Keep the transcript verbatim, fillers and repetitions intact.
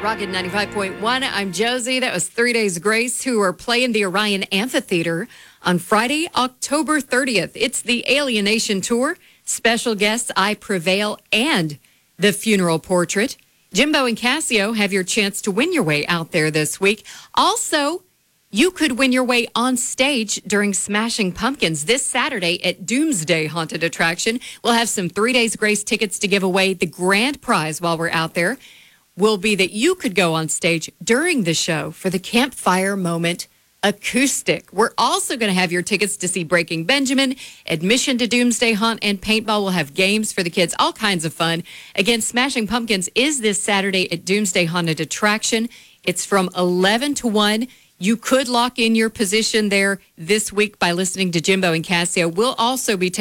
Rocket ninety-five point one. I'm Josie. That was Three Days Grace, who are playing the Orion Amphitheater on Friday, October thirtieth. It's the Alienation Tour. Special guests, I Prevail, and The Funeral Portrait. Jimbo and Casio have your chance to win your way out there this week. Also, you could win your way on stage during Smashing Pumpkins this Saturday at Doomsday Haunted Attraction. We'll have some Three Days Grace tickets to give away. The grand prize while we're out there will be that you could go on stage during the show for the Campfire Moment acoustic. We're also going to have your tickets to see Breaking Benjamin, admission to Doomsday Hunt, and paintball. We'll have games for the kids, all kinds of fun. Again, Smashing Pumpkins is this Saturday at Doomsday Haunted Attraction. It's from eleven to one. You could lock in your position there this week by listening to Jimbo and Casio. We'll also be taking